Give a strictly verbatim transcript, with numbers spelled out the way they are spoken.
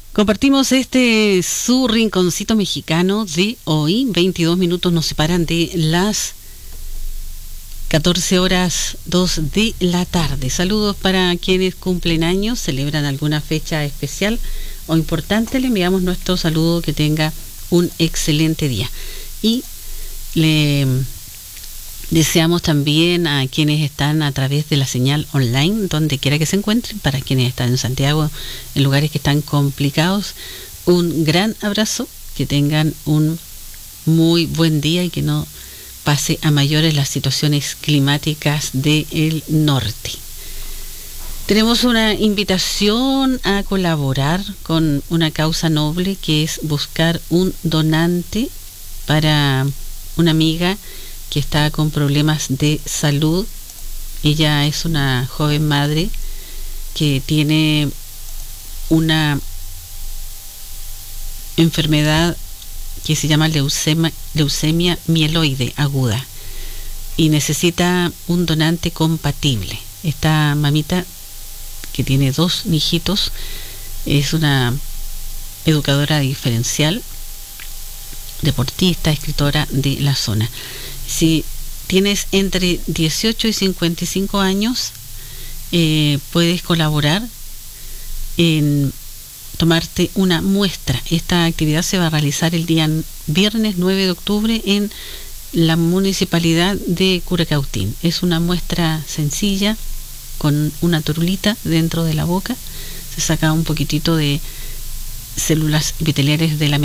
Compartimos este su rinconcito mexicano de hoy. veintidós minutos nos separan de las catorce horas dos de la tarde. Saludos para quienes cumplen años, celebran alguna fecha especial o importante. Le enviamos nuestro saludo, que tenga un excelente día. Y le deseamos también a quienes están a través de la señal online, donde quiera que se encuentren, para quienes están en Santiago, en lugares que están complicados, un gran abrazo, que tengan un muy buen día y que no pase a mayores las situaciones climáticas del norte. Tenemos una invitación a colaborar con una causa noble, que es buscar un donante para una amiga que está con problemas de salud. Ella es una joven madre que tiene una enfermedad que se llama leucemia, leucemia mieloide aguda, y necesita un donante compatible. Esta mamita, que tiene dos hijitos, es una educadora diferencial, deportista, escritora de la zona. Si tienes entre dieciocho y cincuenta y cinco años, eh, puedes colaborar en tomarte una muestra. Esta actividad se va a realizar el día viernes nueve de octubre en la municipalidad de Curacautín. Es una muestra sencilla, con una torulita dentro de la boca. Se saca un poquitito de células epiteliales de la